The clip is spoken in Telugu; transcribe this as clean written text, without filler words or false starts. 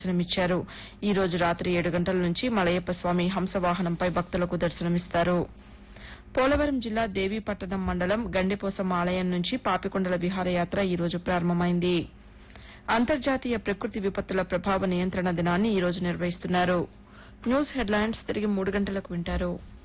దర్శనమిచ్చారు. ఈ రోజు రాత్రి 7 గంటల నుంచి మలయప్ప స్వామి హంసవాహనంపై భక్తులకు దర్శనమిస్తారు. పోలవరం జిల్లా దేవీపట్టణం మండలం గండిపోసమ్మ ఆలయం నుంచి పాపికొండల విహారయాత్ర ఈ రోజు ప్రారంభమైంది. అంతర్జాతీయ ప్రకృతి విపత్తుల ప్రభావ నియంత్రణ దినాన్ని ఈ రోజు నిర్వహిస్తున్నారు. న్యూస్ హెడ్లైన్స్ తిరిగి 3 గంటలకు వింటారు.